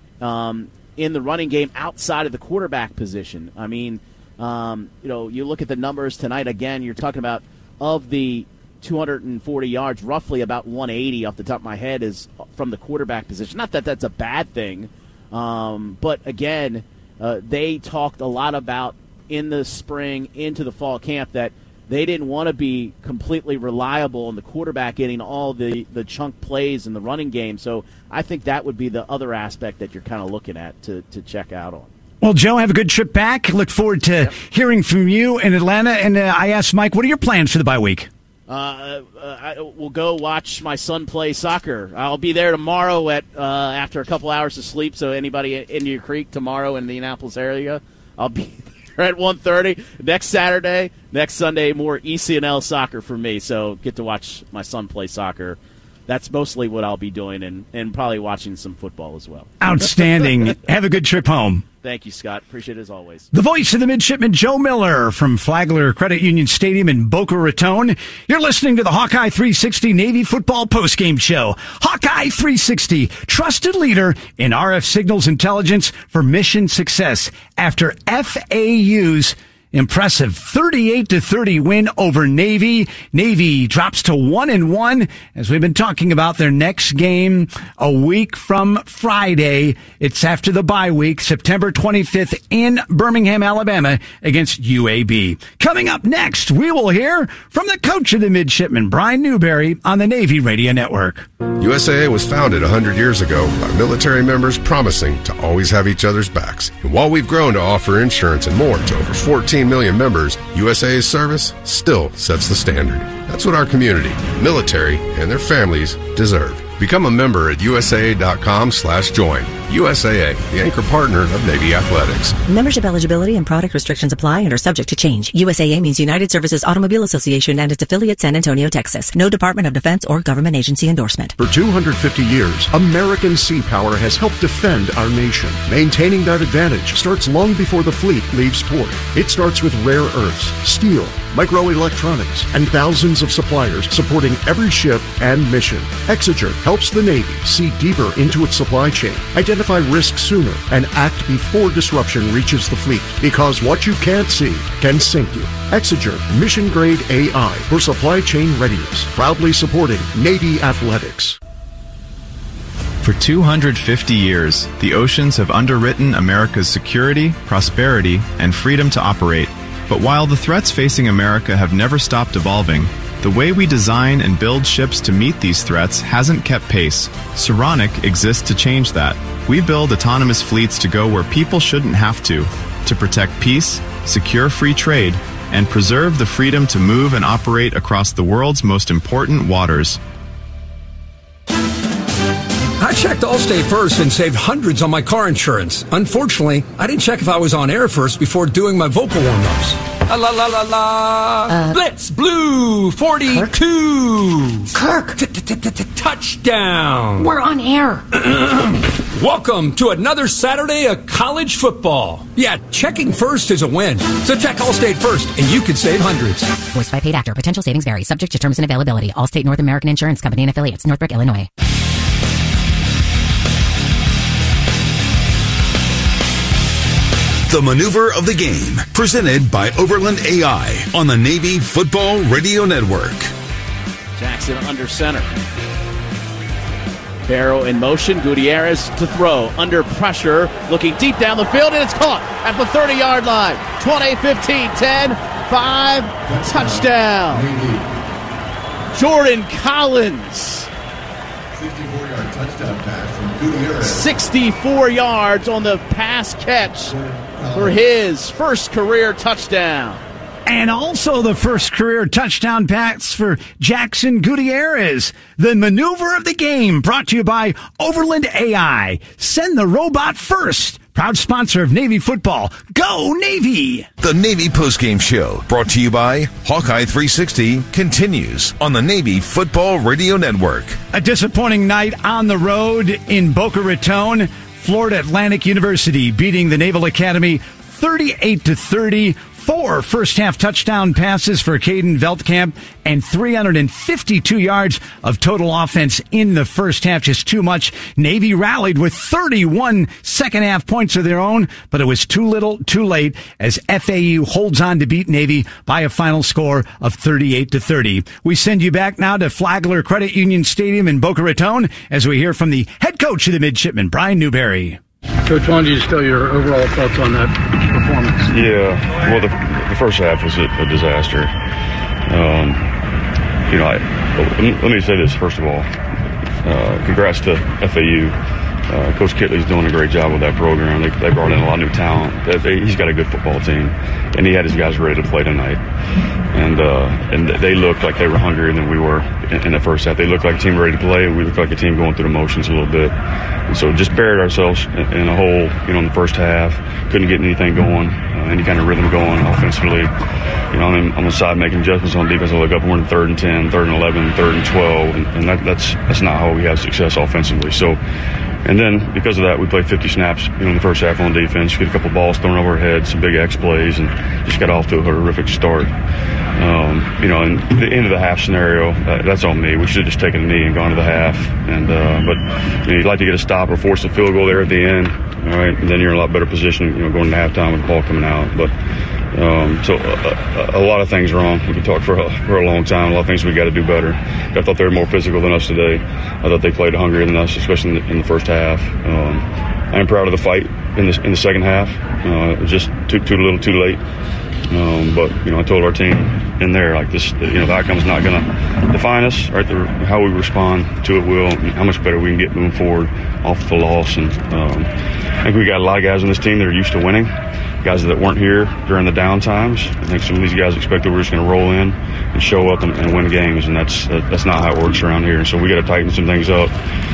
in the running game outside of the quarterback position. You look at the numbers tonight. Again, you're talking about of the 240 yards, roughly about 180 off the top of my head is from the quarterback position. Not that that's a bad thing, but again, they talked a lot about in the spring into the fall camp that they didn't want to be completely reliable on the quarterback getting all the chunk plays in the running game. So I think that would be the other aspect that you're kind of looking at to check out on. Well, Joe, have a good trip back. Look forward to hearing from you in Atlanta. And I asked Mike, what are your plans for the bye week? We'll go watch my son play soccer. I'll be there tomorrow after a couple hours of sleep. So anybody in Indian Creek tomorrow in the Indianapolis area, I'll be at 1:30. Next Sunday, more ECNL soccer for me. So get to watch my son play soccer. That's mostly what I'll be doing, and probably watching some football as well. Outstanding. Have a good trip home. Thank you, Scott. Appreciate it as always. The voice of the midshipman, Joe Miller from Flagler Credit Union Stadium in Boca Raton. You're listening to the Hawkeye 360 Navy Football Postgame Show. Hawkeye 360, trusted leader in RF signals intelligence for mission success after FAU's Impressive 38-30 win over Navy. Navy drops to 1-1 as we've been talking about their next game a week from Friday. It's after the bye week, September 25th in Birmingham, Alabama against UAB. Coming up next, we will hear from the coach of the midshipmen, Brian Newberry, on the Navy Radio Network. USAA was founded 100 years ago by military members promising to always have each other's backs. And while we've grown to offer insurance and more to over 14 million members, USAA's service still sets the standard. That's what our community, military, and their families deserve. Become a member at USAA.com/join. USAA, the anchor partner of Navy Athletics. Membership eligibility and product restrictions apply and are subject to change. USAA means United Services Automobile Association and its affiliate, San Antonio, Texas. No Department of Defense or government agency endorsement. For 250 years, American sea power has helped defend our nation. Maintaining that advantage starts long before the fleet leaves port. It starts with rare earths, steel, microelectronics, and thousands of suppliers supporting every ship and mission. Exeger helps the Navy see deeper into its supply chain, identify risk sooner, and act before disruption reaches the fleet. Because what you can't see can sink you. Exeger Mission Grade AI for supply chain readiness. Proudly supporting Navy Athletics. For 250 years, the oceans have underwritten America's security, prosperity, and freedom to operate. But while the threats facing America have never stopped evolving, the way we design and build ships to meet these threats hasn't kept pace. Saronic exists to change that. We build autonomous fleets to go where people shouldn't have to protect peace, secure free trade, and preserve the freedom to move and operate across the world's most important waters. I checked Allstate first and saved hundreds on my car insurance. Unfortunately, I didn't check if I was on air first before doing my vocal warm-ups. La la la la la. Blitz Blue 42. Kirk. Touchdown. We're on air. Welcome to another Saturday of college football. Yeah, checking first is a win. So check Allstate first and you can save hundreds. Voiced by paid actor. Potential savings vary. Subject to terms and availability. Allstate North American Insurance Company and affiliates. Northbrook, Illinois. The Maneuver of the Game, presented by Overland AI on the Navy Football Radio Network. Jackson under center. Barrow in motion. Gutierrez to throw. Under pressure. Looking deep down the field, and it's caught at the 30-yard line. 20, 15, 10, 5. Touchdown. Jordan Collins. 64-yard touchdown pass from Gutierrez. 64 yards on the pass catch for his first career touchdown. And also the first career touchdown pass for Jackson Gutierrez. The Maneuver of the Game brought to you by Overland AI. Send the robot first. Proud sponsor of Navy football. Go Navy! The Navy Postgame Show, brought to you by Hawkeye 360, continues on the Navy Football Radio Network. A disappointing night on the road in Boca Raton. Florida Atlantic University beating the Naval Academy 38-30. 4 first-half touchdown passes for Caden Veldkamp and 352 yards of total offense in the first half. Just too much. Navy rallied with 31 second-half points of their own, but it was too little, too late as FAU holds on to beat Navy by a final score of 38-30. We send you back now to Flagler Credit Union Stadium in Boca Raton as we hear from the head coach of the midshipmen, Brian Newberry. Coach, why don't you just tell your overall thoughts on that performance? Yeah, well, the first half was a disaster. Let me say this, first of all. Congrats to FAU. Coach Kitley's doing a great job with that program. They brought in a lot of new talent. He's got a good football team, and he had his guys ready to play tonight. And they looked like they were hungrier than we were in the first half. They looked like a team ready to play. We looked like a team going through the motions a little bit. And so just buried ourselves in a hole, in the first half. Couldn't get anything going, any kind of rhythm going offensively. I'm on the side making adjustments on defense. I look up, we're in 3rd and 10, 3rd and 11, 3rd and 12, and that's not how we have success offensively. So. And then, because of that, we played 50 snaps in the first half on defense, get a couple balls thrown over our heads, some big X plays, and just got off to a horrific start. And the end of the half scenario, that's on me. We should have just taken a knee and gone to the half. But you'd like to get a stop or force a field goal there at the end. all right? And then you're in a lot better position, going into halftime with the ball coming out. But so a lot of things wrong. We could talk for a long time. A lot of things we got to do better. I thought they were more physical than us today. I thought they played hungrier than us, especially in the first half. I am proud of the fight in the second half. It was just too little, too late. But I told our team in there, like, this, the outcome's not going to define us, right? How we respond to it will, and how much better we can get moving forward off the loss. And I think we got a lot of guys on this team that are used to winning, guys that weren't here during the down times. I think some of these guys expected we're just going to roll in and show up and win games, and that's not how it works around here. So we got to tighten some things up.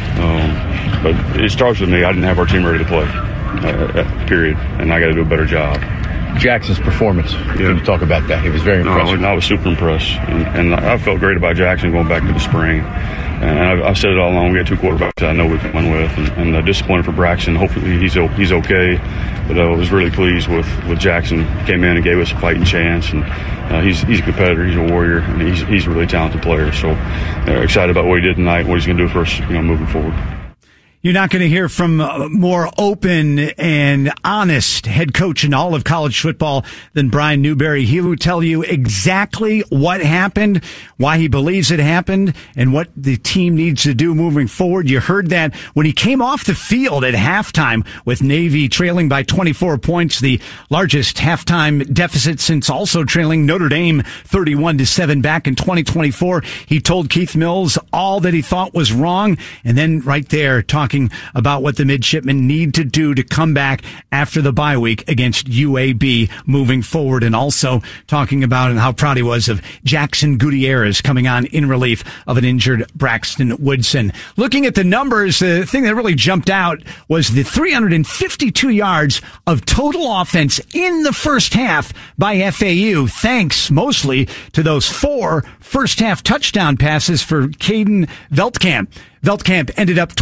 But it starts with me. I didn't have our team ready to play, period, and I got to do a better job. Jackson's performance. Can you talk about that? He was very impressive. I was super impressed, and I felt great about Jackson going back to the spring. And I've said it all along. We got two quarterbacks that I know we can win with, and disappointed for Braxton. Hopefully he's okay. But I was really pleased with Jackson. Came in and gave us a fighting chance, and he's a competitor. He's a warrior, and he's a really talented player. So excited about what he did tonight, what he's going to do for us, moving forward. You're not going to hear from a more open and honest head coach in all of college football than Brian Newberry. He will tell you exactly what happened, why he believes it happened, and what the team needs to do moving forward. You heard that when he came off the field at halftime with Navy trailing by 24 points, the largest halftime deficit since also trailing Notre Dame 31-7 back in 2024. He told Keith Mills all that he thought was wrong, and then right there talking about what the midshipmen need to do to come back after the bye week against UAB moving forward, and also talking about and how proud he was of Jackson Gutierrez coming on in relief of an injured Braxton Woodson. Looking at the numbers, the thing that really jumped out was the 352 yards of total offense in the first half by FAU, thanks mostly to those 4 first-half touchdown passes for Caden Veldkamp. Veldkamp ended up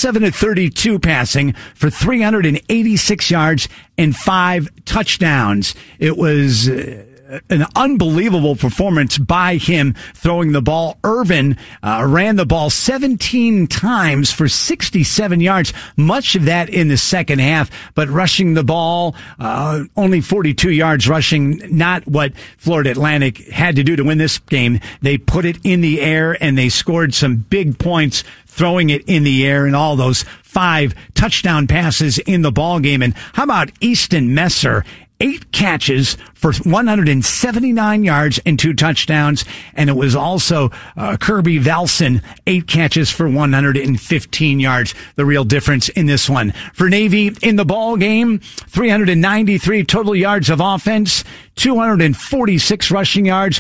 27-32 passing for 386 yards and 5 touchdowns. It was an unbelievable performance by him throwing the ball. Irvin ran the ball 17 times for 67 yards, much of that in the second half, but rushing the ball, only 42 yards rushing, not what Florida Atlantic had to do to win this game. They put it in the air and they scored some big points throwing it in the air, and all those 5 touchdown passes in the ball game. And how about Easton Messer? 8 catches for 179 yards and 2 touchdowns. And it was also Kirby Valson, 8 catches for 115 yards. The real difference in this one. For Navy in the ball game, 393 total yards of offense, 246 rushing yards,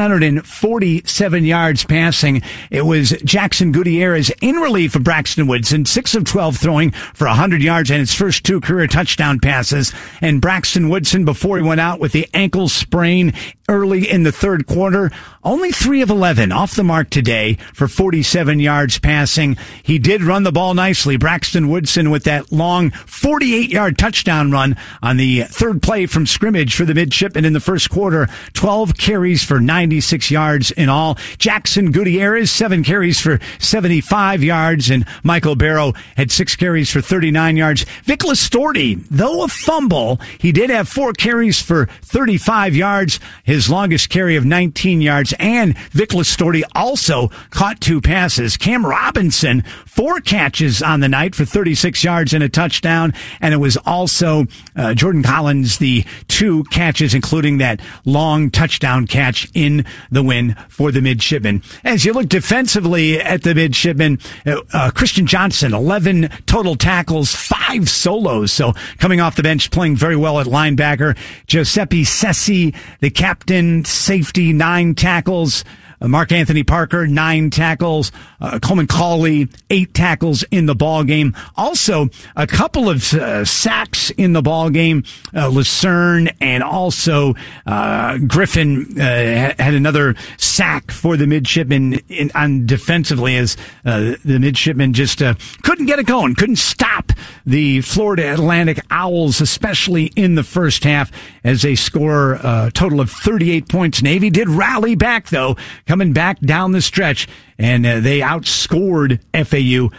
147 yards passing. It was Jackson Gutierrez in relief of Braxton Woodson, 6 of 12 throwing for 100 yards and his first 2 career touchdown passes. And Braxton Woodson, before he went out with the ankle sprain early in the third quarter, only 3 of 11 off the mark today for 47 yards passing. He did run the ball nicely. Braxton Woodson with that long 48-yard touchdown run on the third play from scrimmage for the midshipmen in the first quarter. 12 carries for 96 yards in all. Jackson Gutierrez, 7 carries for 75 yards, and Michael Barrow had 6 carries for 39 yards. Vic Listorti, though a fumble, he did have 4 carries for 35 yards, his longest carry of 19 yards, and Vic Listorti also caught 2 passes. Cam Robinson, 4 catches on the night for 36 yards and a touchdown, and it was also Jordan Collins, the 2 catches, including that long touchdown catch in the win for the midshipmen. As you look defensively at the midshipmen, Christian Johnson, 11 total tackles, 5 solos, so coming off the bench, playing very well at linebacker. Giuseppe Sessi, the captain, safety, 9 tackles. Mark Anthony Parker, 9 tackles. Coleman Cawley, 8 tackles in the ball game. Also, a couple of sacks in the ball game. Lucerne and also Griffin had another sack for the midshipmen on defensively, as the midshipmen just couldn't get it going, couldn't stop the Florida Atlantic Owls, especially in the first half, as they score a total of 38 points. Navy did rally back, though, coming back down the stretch and they outscored FAU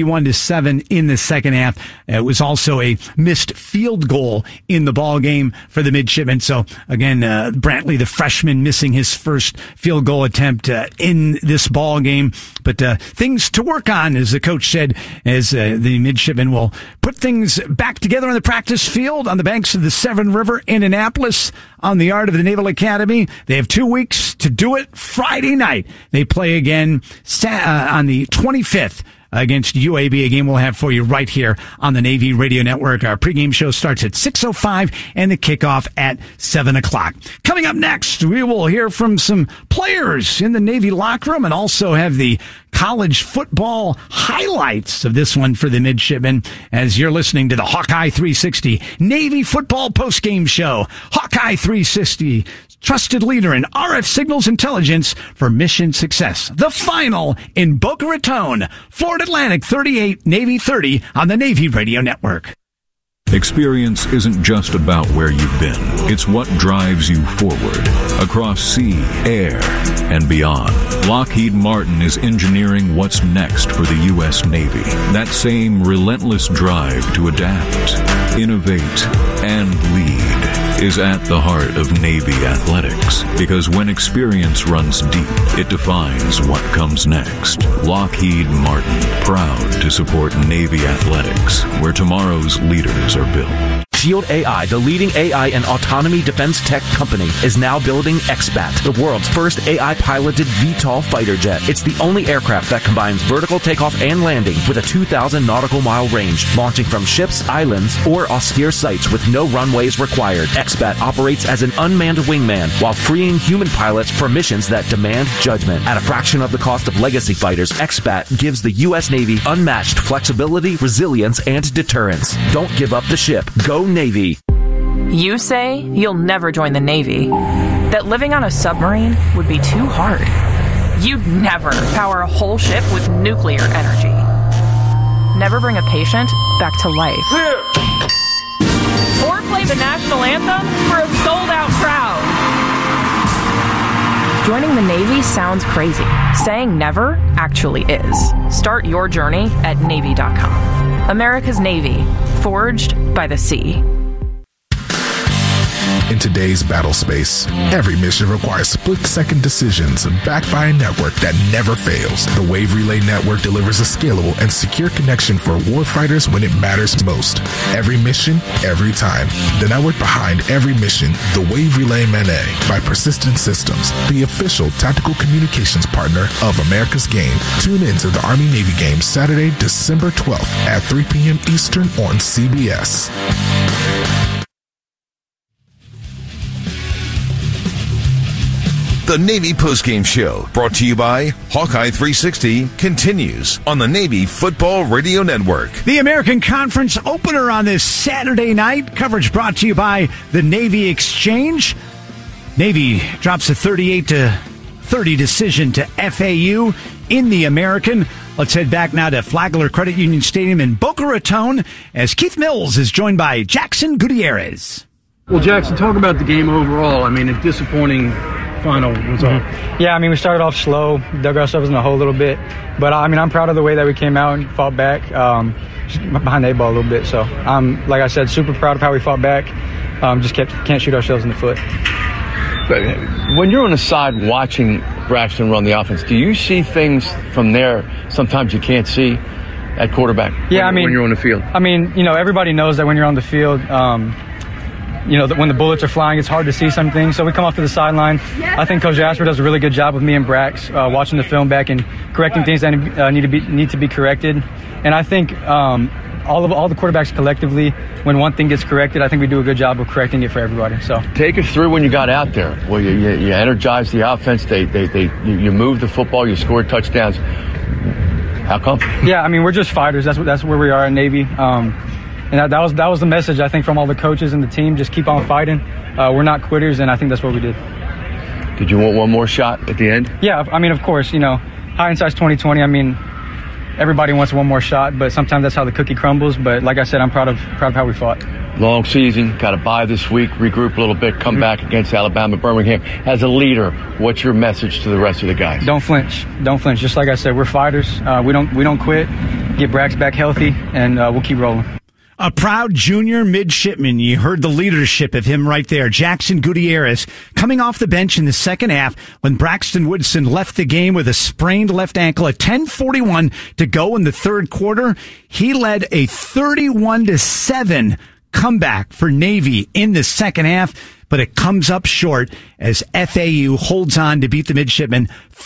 31-7 in the second half. It was also a missed field goal in the ball game for the midshipmen. So again, Brantley, the freshman, missing his first field goal attempt in this ball game. But things to work on, as the coach said, as the midshipmen will put things back together on the practice field on the banks of the Severn River in Annapolis on the Art of the Naval Academy. They have 2 weeks to do it. Friday night, they play again on the 25th. Against UAB, a game we'll have for you right here on the Navy Radio Network. Our pregame show starts at 6:05 and the kickoff at 7 o'clock. Coming up next, we will hear from some players in the Navy locker room and also have the college football highlights of this one for the midshipmen as you're listening to the Hawkeye 360 Navy Football Postgame Show. Hawkeye 360, trusted leader in RF signals intelligence for mission success. The final in Boca Raton, Florida Atlantic 38, Navy 30 on the Navy Radio Network. Experience isn't just about where you've been. It's what drives you forward, across sea, air, and beyond. Lockheed Martin is engineering what's next for the U.S. Navy. That same relentless drive to adapt, innovate, and lead is at the heart of Navy athletics. Because when experience runs deep, it defines what comes next. Lockheed Martin, proud to support Navy athletics, where tomorrow's leaders are built. Shield AI, the leading AI and autonomy defense tech company, is now building XBAT, the world's first AI-piloted VTOL fighter jet. It's the only aircraft that combines vertical takeoff and landing with a 2,000 nautical mile range, launching from ships, islands, or austere sites with no runways required. XBAT operates as an unmanned wingman while freeing human pilots for missions that demand judgment. At a fraction of the cost of legacy fighters, XBAT gives the U.S. Navy unmatched flexibility, resilience, and deterrence. Don't give up the ship. Go Navy. You say you'll never join the Navy, that living on a submarine would be too hard. You'd never power a whole ship with nuclear energy. Never bring a patient back to life. Or play the national anthem for a sold-out crowd. Joining the Navy sounds crazy. Saying never actually is. Start your journey at Navy.com. America's Navy, forged by the sea. In today's battle space, every mission requires split-second decisions backed by a network that never fails. The Wave Relay Network delivers a scalable and secure connection for warfighters when it matters most. Every mission, every time. The network behind every mission, the Wave Relay MANET by Persistent Systems, the official tactical communications partner of America's Game. Tune in to the Army-Navy game Saturday, December 12th at 3 p.m. Eastern on CBS. The Navy Postgame Show, brought to you by Hawkeye 360, continues on the Navy Football Radio Network. The American Conference opener on this Saturday night. Coverage brought to you by the Navy Exchange. Navy drops a 38-30 decision to FAU in the American. Let's head back now to Flagler Credit Union Stadium in Boca Raton as Keith Mills is joined by Jackson Gutierrez. Well, Jackson, talk about the game overall. I mean, a disappointing final result. Yeah, I mean, we started off slow, dug ourselves in the hole a little bit, but I mean, I'm proud of the way that we came out and fought back, just behind the 8 ball a little bit. So I'm, like I said, super proud of how we fought back. Just can't shoot ourselves in the foot. But when you're on the side watching Braxton run the offense, do you see things from there sometimes you can't see at quarterback? Yeah, when you're on the field. I mean, everybody knows that when you're on the field, when the bullets are flying, it's hard to see some things. So we come off to the sideline. I think Coach Asper does a really good job with me and Brax, watching the film back and correcting things that need to be corrected. And I think all the quarterbacks collectively, when one thing gets corrected, I think we do a good job of correcting it for everybody. So take us through when you got out there. Well, you energized the offense. You moved the football. You scored touchdowns. How come? Yeah, I mean, we're just fighters. That's where we are in Navy. And that was the message, I think, from all the coaches and the team. Just keep on fighting. We're not quitters, and I think that's what we did. Did you want one more shot at the end? Yeah, I mean, of course, hindsight's 20/20. I mean, everybody wants one more shot, but sometimes that's how the cookie crumbles. But like I said, I'm proud of how we fought. Long season, got to bye this week, regroup a little bit, come back against Alabama, Birmingham. As a leader, what's your message to the rest of the guys? Don't flinch. Don't flinch. Just like I said, we're fighters. We don't quit. Get Brax back healthy, and we'll keep rolling. A proud junior midshipman. You heard the leadership of him right there. Jackson Gutierrez coming off the bench in the second half when Braxton Woodson left the game with a sprained left ankle at 10:41 to go in the third quarter. He led a 31-7 comeback for Navy in the second half, but it comes up short as FAU holds on to beat the midshipmen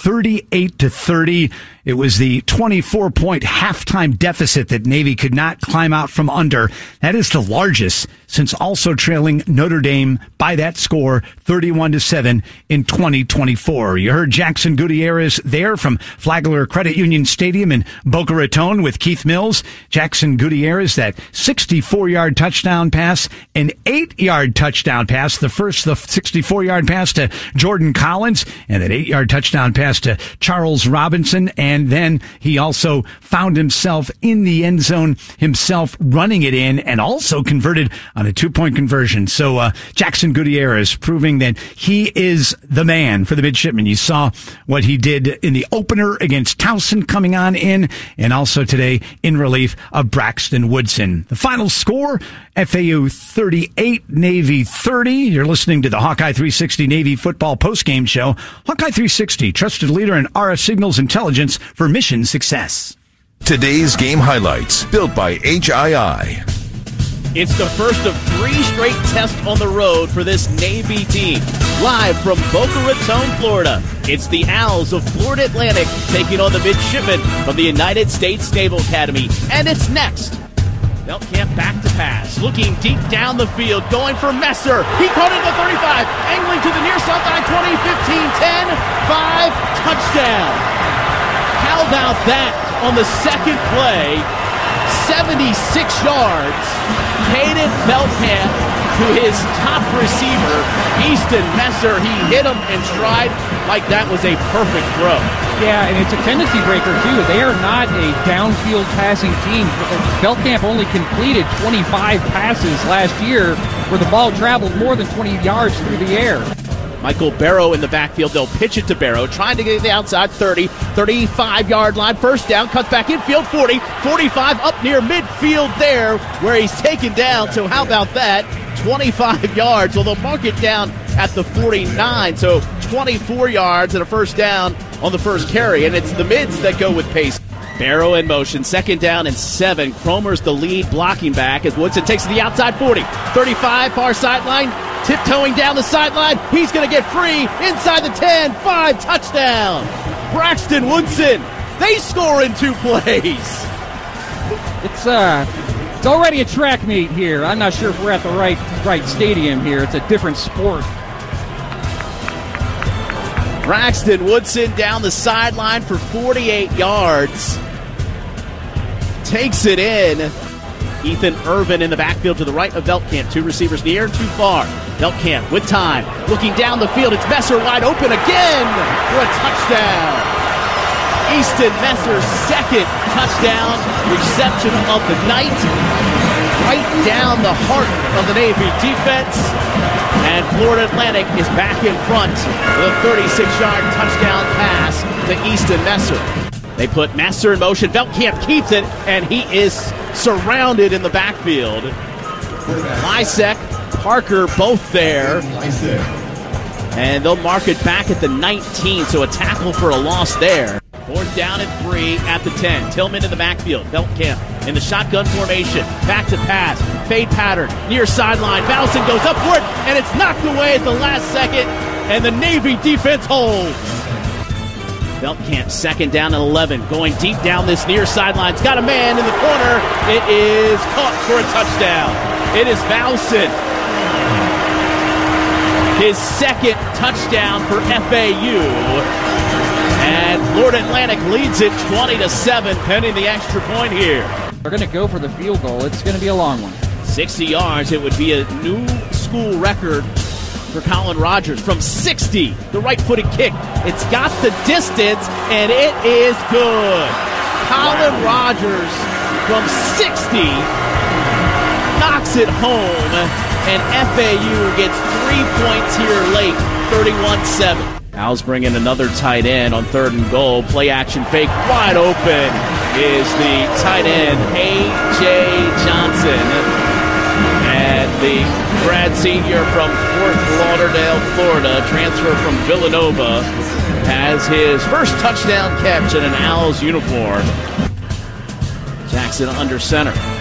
38-30. It was the 24-point halftime deficit that Navy could not climb out from under. That is the largest since also trailing Notre Dame by that score, 31-7 in 2024. You heard Jackson Gutierrez there from Flagler Credit Union Stadium in Boca Raton with Keith Mills. Jackson Gutierrez, that 64-yard touchdown pass, an 8-yard touchdown pass, the 64-yard pass to Jordan Collins, and an 8-yard touchdown pass to Charles Robinson. And then he also found himself in the end zone himself, running it in, and also converted on a 2-point conversion. So Jackson Gutierrez proving that he is the man for the midshipmen. You saw what he did in the opener against Towson coming on in, and also today in relief of Braxton Woodson. The final score, FAU 38, Navy 30. You're listening to the Hawkeye 360 Navy football postgame show. Hawkeye 360, trusted leader in RF signals intelligence for mission success. Today's game highlights, built by HII. It's the first of 3 straight tests on the road for this Navy team. Live from Boca Raton, Florida, it's the Owls of Florida Atlantic taking on the midshipmen from the United States Naval Academy. And it's next. Beltcamp back to pass, looking deep down the field, going for Messer. He caught it at the 35, angling to the near sideline, 20, 15, 10, 5, touchdown. How about that on the second play? 76 yards. Caden Beltcamp to his top receiver, Easton Messer. He hit him in stride like that was a perfect throw. Yeah, and it's a tendency breaker, too. They are not a downfield passing team. Beltcamp only completed 25 passes last year where the ball traveled more than 20 yards through the air. Michael Barrow in the backfield. They'll pitch it to Barrow, trying to get to the outside 30, 35-yard line. First down, cuts back infield, 40, 45, up near midfield there where he's taken down. So how about that? 25 yards. Well, they'll mark it down at the 49. So 24 yards and a first down on the first carry. And it's the mids that go with pace. Barrow in motion, second down and 7. Cromer's the lead blocking back as Woodson takes to the outside 40, 35, far sideline, tiptoeing down the sideline. He's going to get free inside the 10, 5, touchdown. Braxton Woodson, they score in 2 plays. It's already a track meet here. I'm not sure if we're at the right stadium here. It's a different sport. Braxton Woodson down the sideline for 48 yards. Takes it in. Ethan Irvin in the backfield to the right of Beltcamp. 2 receivers near, 2 far. Beltcamp with time. Looking down the field. It's Messer wide open again for a touchdown. Easton Messer's second touchdown reception of the night. Right down the heart of the Navy defense. And Florida Atlantic is back in front with a 36-yard touchdown pass to Easton Messer. They put Messer in motion. Beltcamp keeps it, and he is surrounded in the backfield. Lysek, Parker both there. And they'll mark it back at the 19, so a tackle for a loss there. 4th down and 3 at the 10. Tillman in the backfield. Beltcamp in the shotgun formation. Back to pass. Fade pattern. Near sideline. Bowson goes up for it, and it's knocked away at the last second, and the Navy defense holds. Beltcamp, 2nd down and 11. Going deep down this near sideline. It's got a man in the corner. It is caught for a touchdown. It is Bowson. His 2nd touchdown for FAU. And Florida Atlantic leads it 20-7, pending the extra point here. They're going to go for the field goal. It's going to be a long one. 60 yards. It would be a new school record for Colin Rogers from 60. The right-footed kick. It's got the distance, and it is good. Colin Rogers from 60 knocks it home, and FAU gets 3 points here late, 31-7. Owls bring in another tight end on 3rd and goal. Play action fake. Wide open is the tight end, A.J. Johnson. And the grad senior from Fort Lauderdale, Florida, transfer from Villanova, has his first touchdown catch in an Owls uniform. Jackson under center.